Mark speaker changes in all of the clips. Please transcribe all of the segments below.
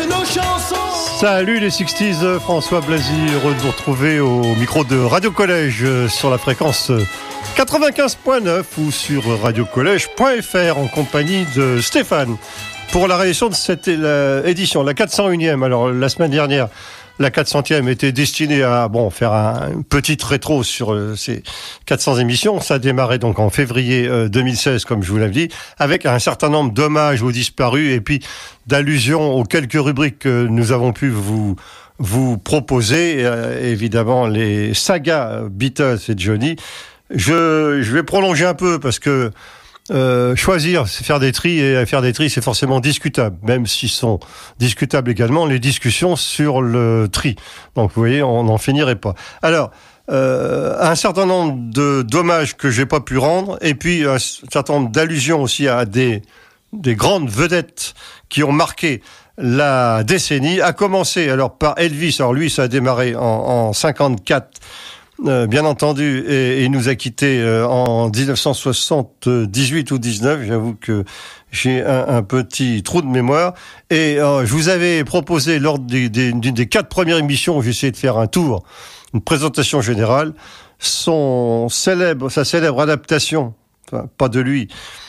Speaker 1: Nos chansons.
Speaker 2: Salut les 60s, François Blasi, heureux de vous retrouver au micro de Radio Collège sur la fréquence 95.9 ou sur radiocollège.fr en compagnie de Stéphane pour la réalisation de cette édition, la 401e. Alors la semaine dernière, la 400e était destinée à faire un petit rétro sur ces 400 émissions. Ça a démarré donc en février 2016, comme je vous l'avais dit, avec un certain nombre d'hommages aux disparus et puis d'allusions aux quelques rubriques que nous avons pu vous proposer. Évidemment, les sagas Beatles et Johnny. Je vais prolonger un peu parce que choisir, c'est faire des tris, et faire des tris, c'est forcément discutable, même s'ils sont discutables également les discussions sur le tri. Donc, vous voyez, on n'en finirait pas. Alors, un certain nombre de dommages que j'ai pas pu rendre, et puis un certain nombre d'allusions aussi à des grandes vedettes qui ont marqué la décennie, à commencer alors par Elvis. Alors lui, ça a démarré en 54. Bien entendu, et il nous a quittés en 1978 ou 19. J'avoue que j'ai un petit trou de mémoire. Et je vous avais proposé lors d'une des 4 premières émissions où j'ai essayé de faire un tour, une présentation générale, sa célèbre adaptation, enfin pas de lui,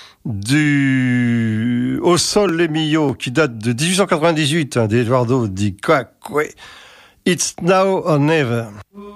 Speaker 2: du Au Sol les Millau, qui date de 1898, d'Eduardo Di Quaque. It's now or never.